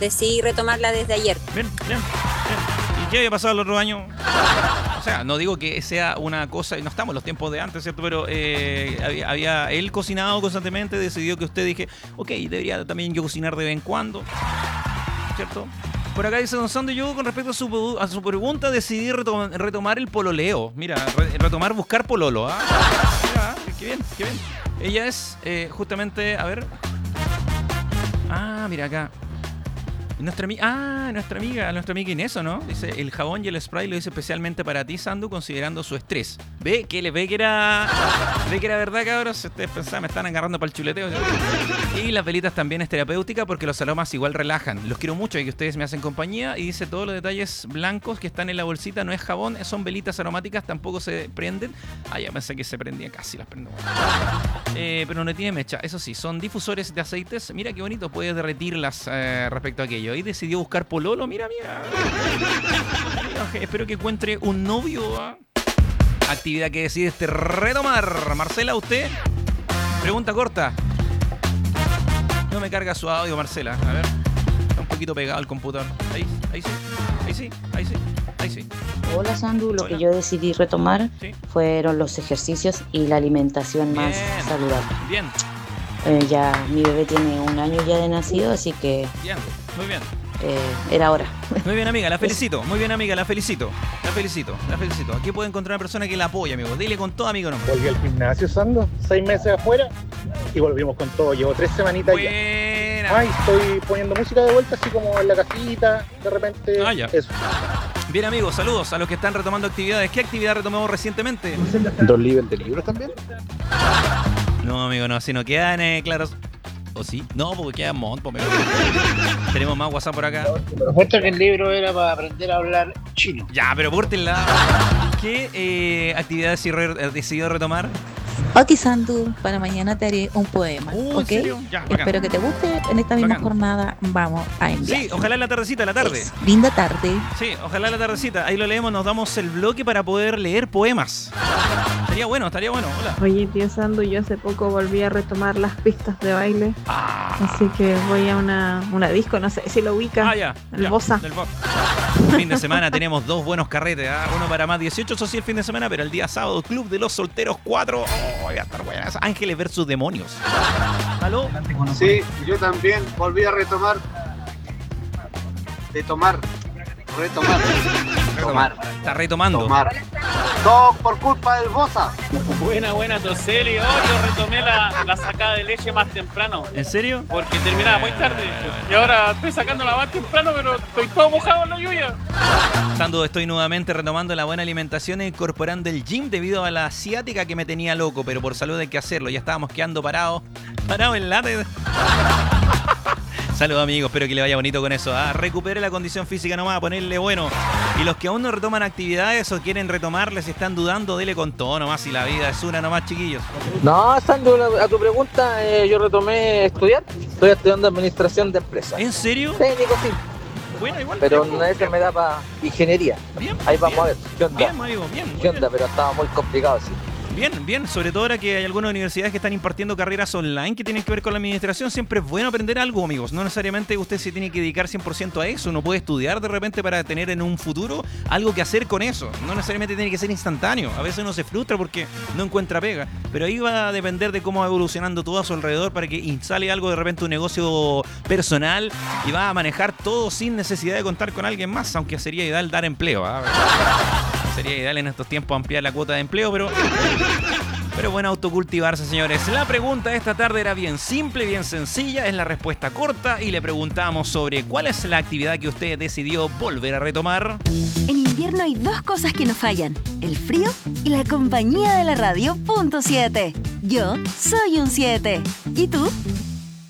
decidí retomarla desde ayer. Bien. ¿Y qué había pasado el otro año? O sea, no digo que sea una cosa, no estamos en los tiempos de antes, ¿cierto? Pero había él cocinado constantemente, decidió que usted dije, ok, debería también yo cocinar de vez en cuando, ¿cierto? Por acá dice Don Sando, yo con respecto a su pregunta decidí retomar el pololeo. Mira, retomar buscar pololo. ¿Ah? Mira, qué bien. Ella es justamente, a ver. Ah, mira acá. Nuestra amiga Inés, ¿o no? Dice, el jabón y el spray lo hice especialmente para ti, Sandu, considerando su estrés. Ve que era verdad, cabros. Ustedes pensaban, me están agarrando para el chuleteo. Y las velitas también es terapéutica porque los aromas igual relajan. Los quiero mucho y que ustedes me hacen compañía. Y dice, todos los detalles blancos que están en la bolsita no es jabón, son velitas aromáticas, tampoco se prenden. Ah, ya pensé que se prendían, casi las prendo. Pero no tiene mecha. Eso sí, son difusores de aceites. Mira qué bonito, puedes derretirlas respecto a aquello. Y decidió buscar pololo, mira. Espero que encuentre un novio. Actividad que decide retomar. Marcela, ¿usted? Pregunta corta. No me carga su audio, Marcela. A ver. Está un poquito pegado al computador. Ahí sí. Hola, Sandu. Lo que yo decidí retomar fueron los ejercicios y la alimentación más saludable. Bien. Ya mi bebé tiene 1 año ya de nacido, así que... Bien, muy bien. Era hora. Muy bien, amiga, la felicito. La felicito. Aquí puede encontrar una persona que la apoya, amigo. Dile con todo, amigo. No. Volví al gimnasio, Sando, 6 meses afuera y volvimos con todo. Llevo 3 semanitas Buena. ya. Ay, estoy poniendo música de vuelta, así como en la casita, de repente. Ya. Eso. Bien, amigos, saludos a los que están retomando actividades. ¿Qué actividad retomamos recientemente? 2 libros de libros también. No, amigo, no, si no quedan claros. ¿O sí? No, porque quedan montón. Tenemos más WhatsApp por acá. Pero cuento que el libro era para aprender a hablar chino. Ya, pero pórtenla. ¿Qué actividad decidió retomar? Ok, Sandu, para mañana te haré un poema. ¿En ¿Ok? serio? Ya, bacán. Espero que te guste. En esta misma Bacán. jornada vamos a enviar. Sí, ojalá en la tardecita, la tarde. Linda tarde. Sí, ojalá en la tardecita. Ahí lo leemos, nos damos el bloque para poder leer poemas. Estaría bueno. Hola. Oye, tío Sandu, yo hace poco volví a retomar las pistas de baile. Así que voy a una disco, no sé si lo ubica. El Bossa. Fin de semana tenemos 2 buenos carretes. Uno para más 18, eso sí, el fin de semana, pero el día sábado, Club de los Solteros 4. Voy a estar buenas. Ángeles versus demonios. ¿Aló? Sí, yo también volví a retomar. Retomar. Está retomando. Todo por culpa del Bossa. Buena, Toseli. Yo retomé la sacada de leche más temprano. ¿En serio? Porque terminaba muy tarde. Y ahora estoy sacándola más temprano, pero estoy todo mojado en la lluvia. Sandu, estoy nuevamente retomando la buena alimentación e incorporando el gym debido a la asiática que me tenía loco, pero por salud hay que hacerlo. Ya estábamos quedando parados en lata. Saludos, amigos, espero que le vaya bonito con eso. Recupere la condición física nomás, ponerle bueno. Y los que aún no retoman actividades o quieren retomarles, están dudando, dele con todo nomás. Y la vida es una nomás, chiquillos. No, Sandu, a tu pregunta, yo retomé estudiar. Estoy estudiando administración de empresas. ¿En serio? Técnico, sí. Bueno, igual. Pero una vez me da para ingeniería. Bien. Ahí vamos a ver. ¿Qué onda? Bien, amigo, bien. ¿Qué onda? Pero estaba muy complicado, sí. Bien, sobre todo ahora que hay algunas universidades que están impartiendo carreras online que tienen que ver con la administración, siempre es bueno aprender algo, amigos. No necesariamente usted se tiene que dedicar 100% a eso, uno puede estudiar de repente para tener en un futuro algo que hacer con eso. No necesariamente tiene que ser instantáneo, a veces uno se frustra porque no encuentra pega, pero ahí va a depender de cómo va evolucionando todo a su alrededor para que instale algo de repente un negocio personal y va a manejar todo sin necesidad de contar con alguien más, aunque sería ideal dar empleo. Sería ideal en estos tiempos ampliar la cuota de empleo, pero bueno, autocultivarse, señores. La pregunta de esta tarde era bien simple, bien sencilla, es la respuesta corta y le preguntamos sobre cuál es la actividad que usted decidió volver a retomar. En invierno hay 2 cosas que no fallan, el frío y la compañía de la radio .7. Yo soy un 7. ¿Y tú?